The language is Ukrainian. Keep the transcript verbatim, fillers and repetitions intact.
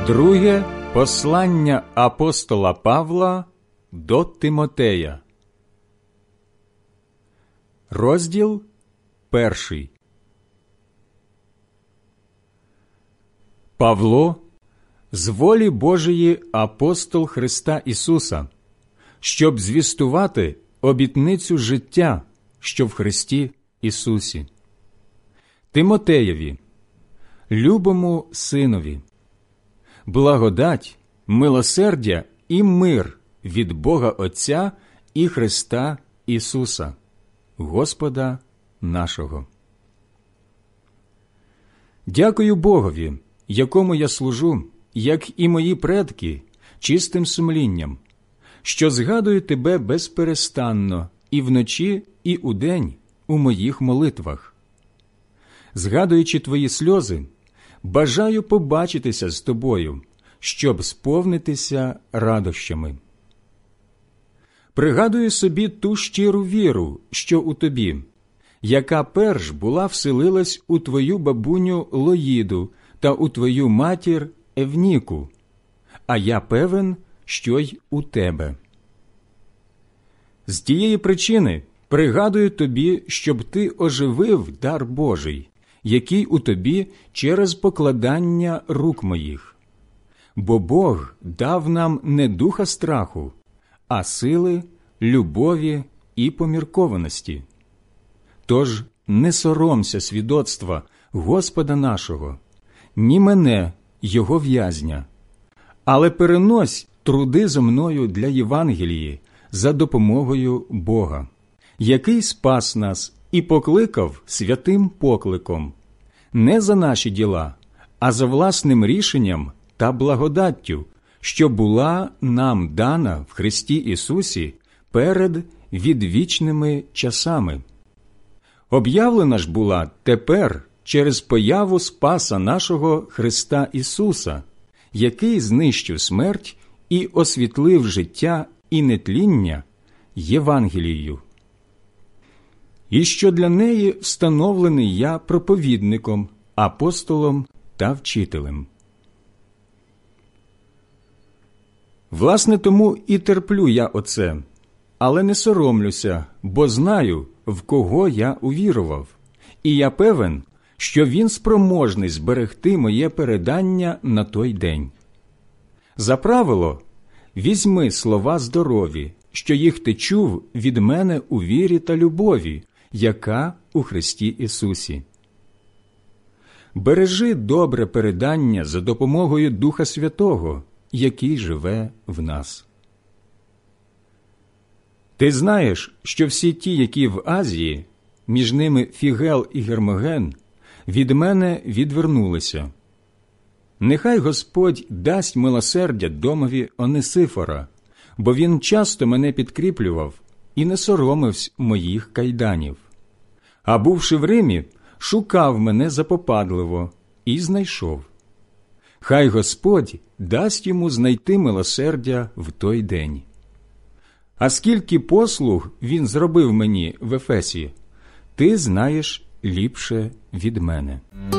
Друге послання апостола Павла до Тимотея. Розділ перший. Павло, з волі Божої апостол Христа Ісуса, щоб звістувати обітницю життя, що в Христі Ісусі. Тимотеєві, любому синові, благодать, милосердя і мир від Бога Отця і Христа Ісуса, Господа нашого. Дякую Богові, якому я служу, як і мої предки, чистим сумлінням, що згадую тебе безперестанно і вночі, і удень у моїх молитвах. Згадуючи твої сльози, бажаю побачитися з тобою, щоб сповнитися радощами. Пригадую собі ту щиру віру, що у тобі, яка перш була вселилась у твою бабуню Лоїду та у твою матір Евніку, а я певен, що й у тебе. З тієї причини пригадую тобі, щоб ти оживив дар Божий, який у тобі через покладання рук моїх. Бо Бог дав нам не духа страху, а сили, любові і поміркованості. Тож не соромся свідоцтва Господа нашого, ні мене, Його в'язня, але перенось труди зо мною для Євангелії за допомогою Бога, який спас нас і покликав святим покликом, не за наші діла, а за власним рішенням та благодаттю, що була нам дана в Христі Ісусі перед відвічними часами. Об'явлена ж була тепер через появу Спаса нашого Христа Ісуса, який знищив смерть і освітлив життя і нетління Євангелією. І що для неї встановлений я проповідником, апостолом та вчителем. Власне, тому і терплю я оце, але не соромлюся, бо знаю, в кого я увірував, і я певен, що він спроможний зберегти моє передання на той день. За правило, візьми слова здорові, що їх ти чув від мене у вірі та любові, яка у Христі Ісусі. Бережи добре передання за допомогою Духа Святого, який живе в нас. Ти знаєш, що всі ті, які в Азії, між ними Фігел і Гермоген, від мене відвернулися. Нехай Господь дасть милосердя домові Онесифора, бо він часто мене підкріплював і не соромився моїх кайданів. А бувши в Римі, шукав мене запопадливо і знайшов. Хай Господь дасть йому знайти милосердя в той день. А скільки послуг він зробив мені в Ефесі, ти знаєш ліпше від мене.